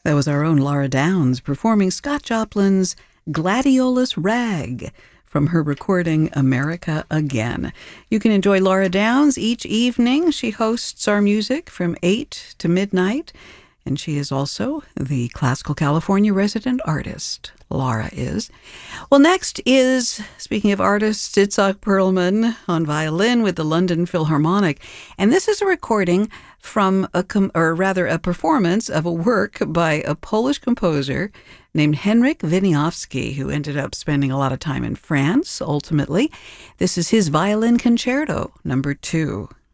That was our own Laura Downs performing Scott Joplin's Gladiolus Rag from her recording America Again. You can enjoy Laura Downs each evening. She hosts our music from 8 to midnight, and she is also the Classical California resident artist. Laura is. Well, next is, speaking of artists, Itzhak Perlman on violin with the London Philharmonic. And this is a recording from a performance of a work by a Polish composer named Henryk Wieniawski, who ended up spending a lot of time in France, ultimately. This is his Violin Concerto, number 2.